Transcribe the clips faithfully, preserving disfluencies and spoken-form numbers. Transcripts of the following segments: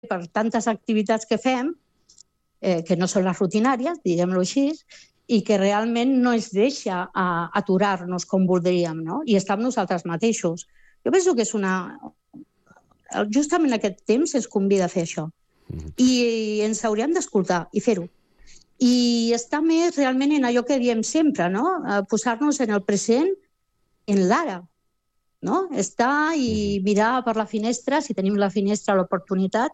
per tantes activitats que fem, eh, que no són les rutinàries, diguem-ho així, i que realment no es deixa uh, aturar-nos com voldríem, no? I estar amb nosaltres mateixos. Jo penso que és una... Justament aquest temps ens convida a fer això. Mm. I ens hauríem d'escoltar i fer-ho. I estar més realment en allò que diem sempre, no? Posar-nos en el present, en l'ara, no? Estar i mirar per la finestra, si tenim la finestra, l'oportunitat,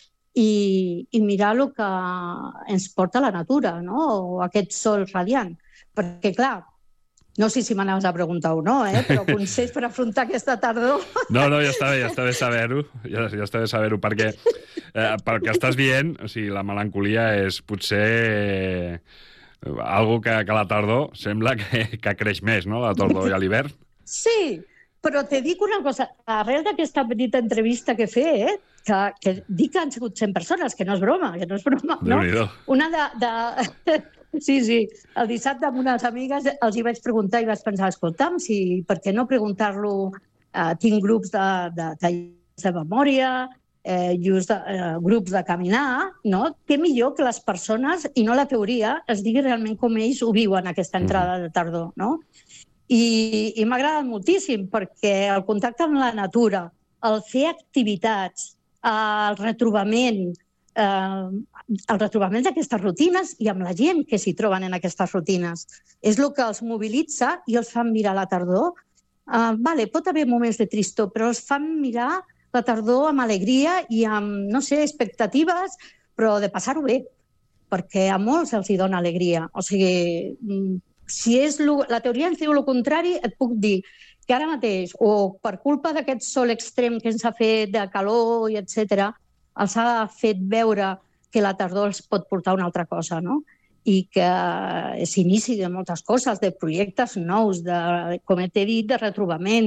i, i mirar el que ens porta la natura, no? O aquest sol radiant. Perquè, clar, no sé si m'anaves a preguntar o no, eh? Però consells per afrontar aquesta tardor... No, no, ja està bé, ja està bé saber-ho, ja, ja està bé saber-ho, perquè eh, pel que estàs dient, o sigui, la melancolia és potser eh, algo que, que a la tardor sembla que, que creix més, no?, la tardor i a l'hivern. Sí, però te dic una cosa, arrel d'aquesta petita entrevista que he fet, que, que dic que han sigut cent persones, que no és broma, que no és broma, no? Una de... de... Sí, sí, el dissabte amb unes amigues els hi vaig preguntar i vaig pensar, escolta'm, si, per què no preguntar-lo, eh, tinc grups de, de tallers de memòria, eh, just de, eh, grups de caminar, no? Què millor que les persones, i no la teoria, es digui realment com ells ho viuen, aquesta entrada de tardor, no? I, i m'ha agradat moltíssim, perquè el contacte amb la natura, el fer activitats, el retrobament, eh, el retrobament d'aquestes rutines i amb la gent que s'hi troben en aquestes rutines. És el que els mobilitza i els fan mirar la tardor. Uh, vale, pot haver moments de tristor, però els fan mirar la tardor amb alegria i amb, no sé, expectatives, però de passar-ho bé, perquè a molts els hi dona alegria. O sigui, si és lo, la teoria ens diu el contrari, et puc dir que ara mateix, o per culpa d'aquest sol extrem que ens ha fet de calor i etcètera, els ha fet veure que la tardor els pot portar una altra cosa, no? I que és inici de moltes coses, de projectes nous, de, com t'he dit, de retrobament,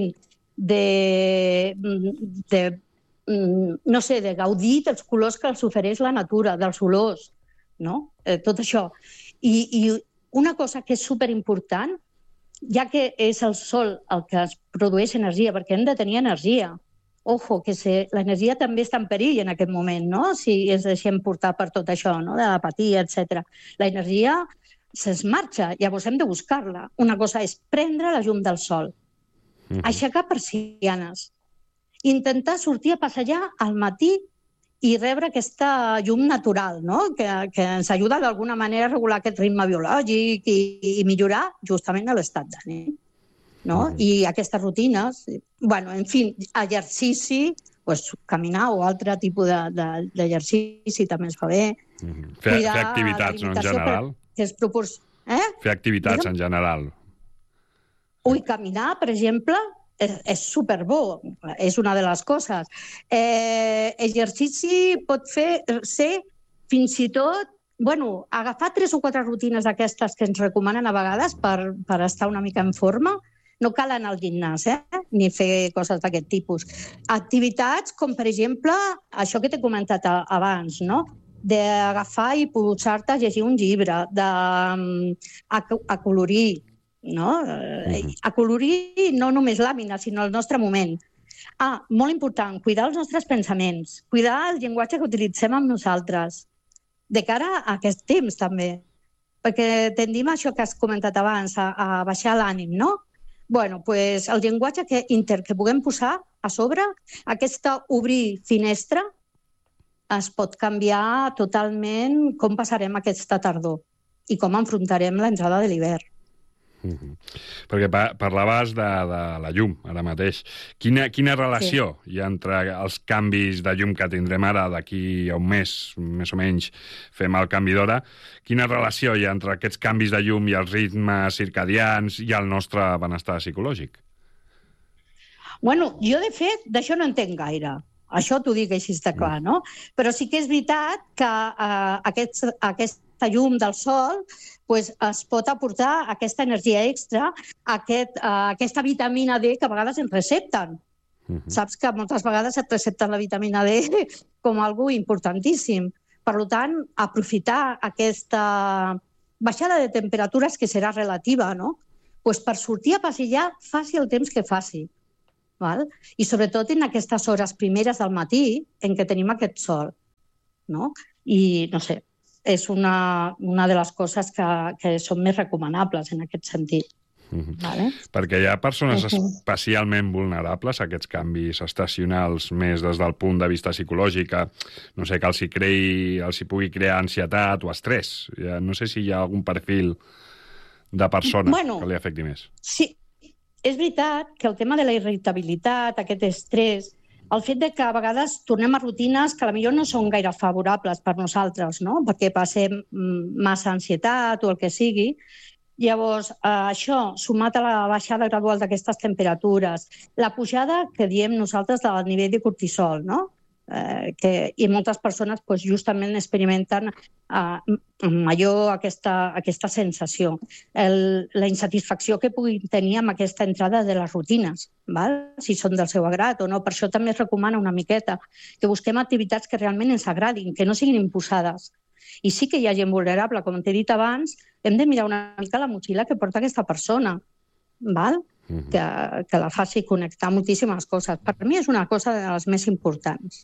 de, de, no sé, de gaudir dels colors que els ofereix la natura, dels olors, no? Eh, tot això. I, I una cosa que és superimportant, ja que és el sol el que es produeix energia, perquè hem de tenir energia. Ojo, que se, l'energia també està en perill en aquest moment, no? Si ens deixem portar per tot això, no? De l'apatia, etcètera. La energia se'ns marxa, llavors hem de buscar-la. Una cosa és prendre la llum del sol, mm-hmm. aixecar persianes, intentar sortir a passejar al matí i rebre aquesta llum natural, no? Que, que ens ajuda d'alguna manera a regular aquest ritme biològic i, i millorar justament l'estat d'ànim. No? I aquestes rutines, bueno, en fi, exercici, pues, caminar o altre tipus d'exercici de, també ens fa bé. Mm-hmm. Fer, fer activitats, no, en general? Que es propor... eh? Fer activitats Digue'm? En general. Ui, caminar, per exemple, és, és superbo, és una de les coses. Eh, exercici pot fer, ser fins i tot bueno, agafar tres o quatre rutines d'aquestes que ens recomanen a vegades per, per estar una mica en forma. No cal anar al gimnàs, eh? Ni fer coses d'aquest tipus. Activitats com, per exemple, això que t'he comentat abans, no? D'agafar i posar-te a llegir un llibre, de, a, a colorir, no? Mm-hmm. A colorir no només làmines, sinó el nostre moment. Ah, molt important, cuidar els nostres pensaments, cuidar el llenguatge que utilitzem amb nosaltres, de cara a aquest temps, també. Perquè tendim això que has comentat abans, a, a baixar l'ànim, no? Bueno, pues el llenguatge que, inter que puguem posar a sobre, aquesta obrir finestra, es pot canviar totalment com passarem aquesta tardor i com enfrontarem l'entrada de l'hivern. Mm-hmm. Perquè pa parlaves de, de la llum, ara mateix. Quina, quina relació sí. hi ha entre els canvis de llum que tindrem ara d'aquí a un mes, més o menys, fem el canvi d'hora? Quina relació hi ha entre aquests canvis de llum i els ritmes circadians i el nostre benestar psicològic? Bueno, jo, de fet, d'això no entenc gaire. Això t'ho dic així de clar, no? Però sí que és veritat que eh, aquest, aquesta llum del sol pues, es pot aportar aquesta energia extra, aquest, uh, aquesta vitamina D que a vegades ens recepten. Uh-huh. Saps que moltes vegades et recepten la vitamina D com algo importantíssim. Per tant, aprofitar aquesta baixada de temperatures que serà relativa, no? Pues per sortir a passejar, faci el temps que faci. Val? I sobretot en aquestes hores primeres del matí en què tenim aquest sol. no? I, no sé, és una, una de les coses que, que són més recomanables en aquest sentit. Mm-hmm. Vale? Perquè hi ha persones especialment vulnerables a aquests canvis estacionals més des del punt de vista psicològic, no sé, que els hi, creï, els hi pugui crear ansietat o estrès. No sé si hi ha algun perfil de persona bueno, que li afecti més. Sí, és veritat que el tema de la irritabilitat, aquest estrès, el fet de que a vegades tornem a rutines que potser no són gaire favorables per nosaltres, no? Perquè passem massa ansietat o el que sigui. Llavors, eh, això, sumat a la baixada gradual d'aquestes temperatures, la pujada que diem nosaltres del nivell de cortisol, no? Eh, que, i moltes persones pues, justament experimenten eh, major aquesta, aquesta sensació. El, la insatisfacció que puguin tenir amb aquesta entrada de les rutines, val? Si són del seu agrat o no. Per això també es recomana una miqueta que busquem activitats que realment ens agradin, que no siguin imposades. I sí que hi ha gent vulnerable, com t'he dit abans, hem de mirar una mica la motxilla que porta aquesta persona, val? Mm-hmm. que, que la faci connectar moltíssimes coses. Per mi és una cosa de les més importants.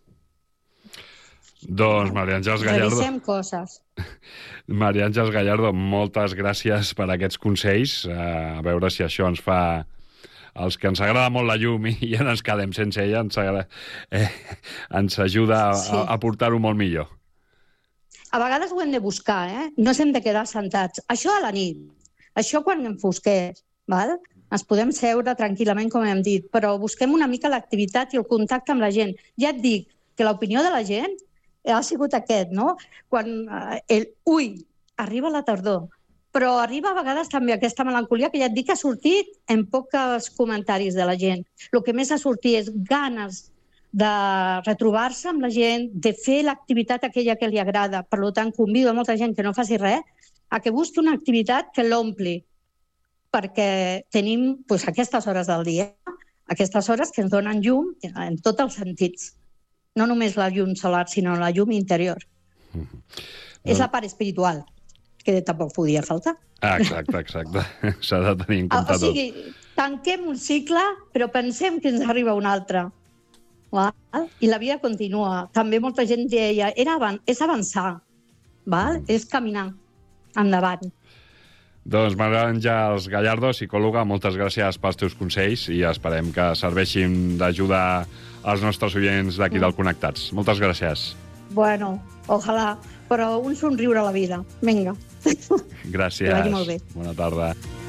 Doncs, Maria Àngels Gallardo... Revisem coses. Maria Àngels Gallardo, moltes gràcies per aquests consells. A veure si això ens fa... Els que ens agrada molt la llum i ja no ens quedem sense ella, ens, agrada... eh, ens ajuda a, sí. a, a portar-ho molt millor. A vegades ho hem de buscar, eh? No ens hem de quedar sentats. Això a la nit, això quan enfosqueix, val? Ens podem seure tranquil·lament, com hem dit, però busquem una mica l'activitat i el contacte amb la gent. Ja et dic que l'opinió de la gent ha sigut aquest, no? Quan el ui, arriba la tardor, però arriba a vegades també aquesta melancolia que ja et dic que ha sortit en pocs comentaris de la gent. El que més ha sortit és ganes de retrobar-se amb la gent, de fer l'activitat aquella que li agrada. Per tant, convido a molta gent que no faci res a que busqui una activitat que l'ompli, perquè tenim pues, aquestes hores del dia, aquestes hores que ens donen llum en tots els sentits. No només la llum solar, sinó la llum interior. Mm-hmm. És la part espiritual, que tampoc podia faltar. Ah, exacte, exacte. S'ha de tenir en compte tot. O sigui, tanquem un cicle, però pensem que ens arriba un altre. Val? I la vida continua. També molta gent deia, era avan és avançar, val? Mm. És caminar endavant. Doncs Maria Àngels Gallardo, psicòloga, moltes gràcies pels teus consells i esperem que serveixin d'ajudar als nostres oients d'aquí mm. del Connectats. Moltes gràcies. Bueno, ojalà, però un somriure a la vida. Vinga. Gràcies. Que vagi molt bé. Bona tarda.